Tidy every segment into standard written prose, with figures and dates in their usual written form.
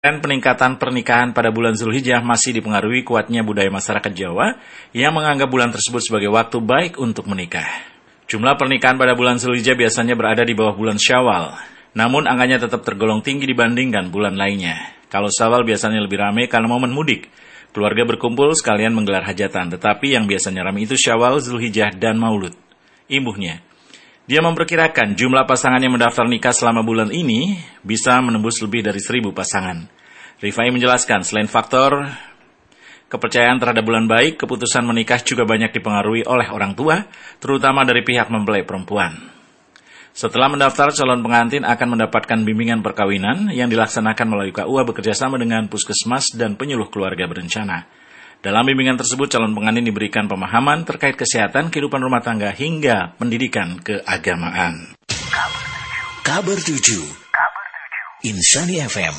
Dan peningkatan pernikahan pada bulan Zulhijjah masih dipengaruhi kuatnya budaya masyarakat Jawa yang menganggap bulan tersebut sebagai waktu baik untuk menikah. Jumlah pernikahan pada bulan Zulhijjah biasanya berada di bawah bulan Syawal, namun angkanya tetap tergolong tinggi dibandingkan bulan lainnya. Kalau Syawal biasanya lebih ramai karena momen mudik. Keluarga berkumpul sekalian menggelar hajatan, tetapi yang biasanya ramai itu Syawal, Zulhijjah, dan Maulud. Imbuhnya, dia memperkirakan jumlah pasangan yang mendaftar nikah selama bulan ini bisa menembus lebih dari 1.000 pasangan. Rifai menjelaskan, selain faktor kepercayaan terhadap bulan baik, keputusan menikah juga banyak dipengaruhi oleh orang tua, terutama dari pihak mempelai perempuan. Setelah mendaftar, calon pengantin akan mendapatkan bimbingan perkawinan yang dilaksanakan melalui KUA bekerjasama dengan puskesmas dan penyuluh keluarga berencana. Dalam bimbingan tersebut, calon pengantin diberikan pemahaman terkait kesehatan, kehidupan rumah tangga, hingga pendidikan keagamaan. Kabar 7 Insani FM.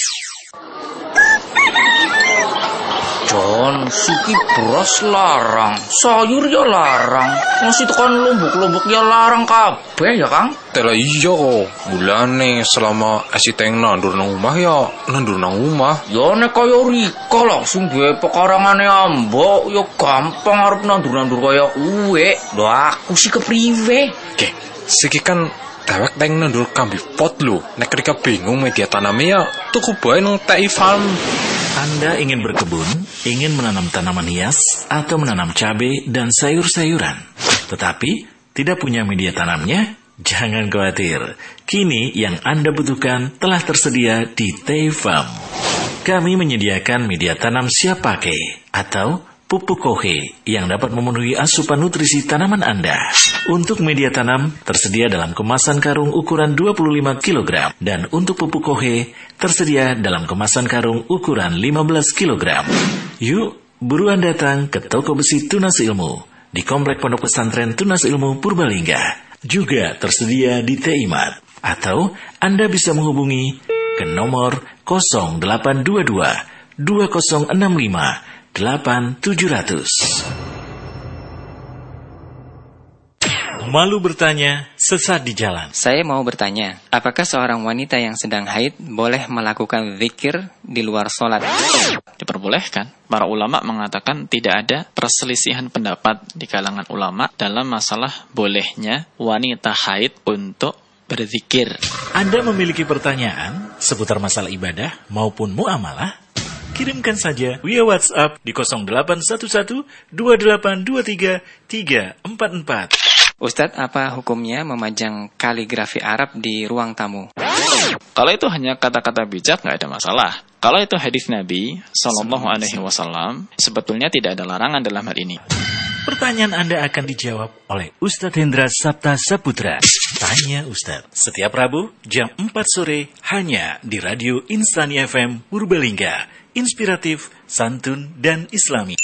Jon, siki beras larang, sayur ya larang, masih tekan lumbuk-lumbuk ya larang kabeh ya Kang. Tela iya kok, bulane selama asiteng nandur nang omah ya nandur nang omah. Ya nek kaya Rika langsung duwe pekarangane ambok, ya gampang arep nandur-nandur kaya kuwe. Lho aku sih kepriwe? Oke, siki kan dewek teng nandur kambi pot lho. Nek Rika bingung media tanamnya ya tuku bae nang TI Farm. Anda ingin berkebun, ingin menanam tanaman hias, atau menanam cabai dan sayur-sayuran, tetapi tidak punya media tanamnya? Jangan khawatir. Kini yang Anda butuhkan telah tersedia di TI Farm. Kami menyediakan media tanam siap pakai atau pupuk kohe yang dapat memenuhi asupan nutrisi tanaman Anda. Untuk media tanam tersedia dalam kemasan karung ukuran 25 kg dan untuk pupuk kohe tersedia dalam kemasan karung ukuran 15 kg. Yuk, buruan datang ke toko besi Tunas Ilmu di Komplek Pondok Pesantren Tunas Ilmu Purbalingga. Juga tersedia di TIMAT. Atau Anda bisa menghubungi ke nomor 0822 2065 8700. Malu bertanya, sesat di jalan. Saya mau bertanya, apakah seorang wanita yang sedang haid boleh melakukan zikir di luar sholat? Diperbolehkan. Para ulama mengatakan tidak ada perselisihan pendapat di kalangan ulama dalam masalah bolehnya wanita haid untuk berzikir. Anda memiliki pertanyaan seputar masalah ibadah maupun muamalah? Kirimkan saja via WhatsApp di 0811 2823 344. Ustadz, apa hukumnya memajang kaligrafi Arab di ruang tamu? Kalau itu hanya kata-kata bijak, nggak ada masalah. Kalau itu hadis Nabi Sallallahu Alaihi Wasallam, sebetulnya tidak ada larangan dalam hal ini. Pertanyaan Anda akan dijawab oleh Ustadz Hendra Sabta Saputra. Tanya Ustadz, setiap Rabu jam 4 sore hanya di Radio Insani FM Purbalingga. Inspiratif, santun, dan islami.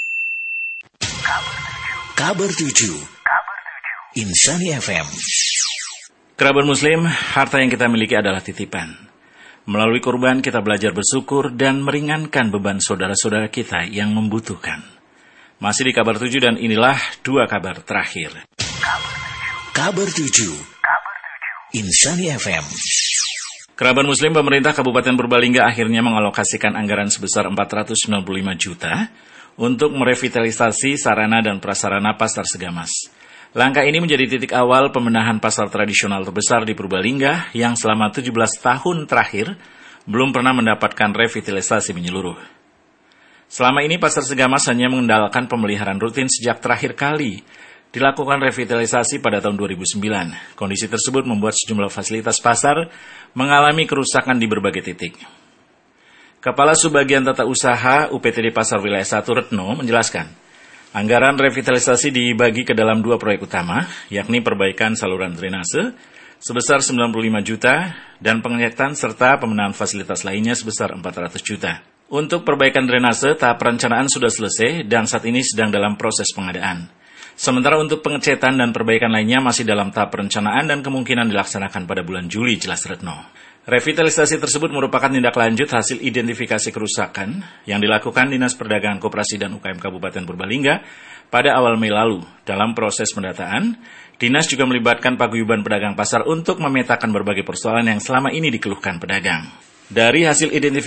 Kabar 7 Insani FM. Kerabat muslim, harta yang kita miliki adalah titipan. Melalui kurban kita belajar bersyukur dan meringankan beban saudara-saudara kita yang membutuhkan. Masih di kabar 7 dan inilah 2 kabar terakhir. Kabar 7 Insani FM. Kerabat muslim, pemerintah Kabupaten Purbalingga akhirnya mengalokasikan anggaran sebesar 495 juta untuk merevitalisasi sarana dan prasarana Pasar Segamas. Langkah ini menjadi titik awal pembenahan pasar tradisional terbesar di Purbalingga yang selama 17 tahun terakhir belum pernah mendapatkan revitalisasi menyeluruh. Selama ini Pasar Segamas hanya mengandalkan pemeliharaan rutin sejak terakhir kali dilakukan revitalisasi pada tahun 2009. Kondisi tersebut membuat sejumlah fasilitas pasar mengalami kerusakan di berbagai titik. Kepala Subbagian Tata Usaha UPTD Pasar Wilayah 1 Retno menjelaskan, anggaran revitalisasi dibagi ke dalam 2 proyek utama, yakni perbaikan saluran drainase sebesar 95 juta dan pengecatan serta pembenahan fasilitas lainnya sebesar 400 juta. Untuk perbaikan drainase, tahap perencanaan sudah selesai dan saat ini sedang dalam proses pengadaan. Sementara untuk pengecatan dan perbaikan lainnya masih dalam tahap perencanaan dan kemungkinan dilaksanakan pada bulan Juli, jelas Retno. Revitalisasi tersebut merupakan tindak lanjut hasil identifikasi kerusakan yang dilakukan Dinas Perdagangan Koperasi dan UKM Kabupaten Purbalingga pada awal Mei lalu. Dalam proses pendataan, Dinas juga melibatkan paguyuban pedagang pasar untuk memetakan berbagai persoalan yang selama ini dikeluhkan pedagang. Dari hasil identifikasi